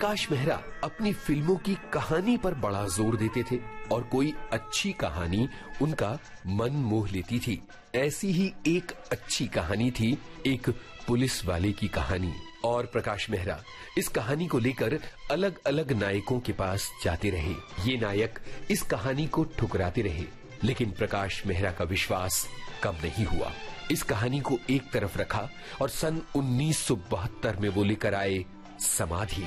प्रकाश मेहरा अपनी फिल्मों की कहानी पर बड़ा जोर देते थे और कोई अच्छी कहानी उनका मन मोह लेती थी। ऐसी ही एक अच्छी कहानी थी एक पुलिस वाले की कहानी। और प्रकाश मेहरा इस कहानी को लेकर अलग अलग नायकों के पास जाते रहे। ये नायक इस कहानी को ठुकराते रहे, लेकिन प्रकाश मेहरा का विश्वास कम नहीं हुआ। इस कहानी को एक तरफ रखा और सन 1972 में वो लेकर आए समाधि।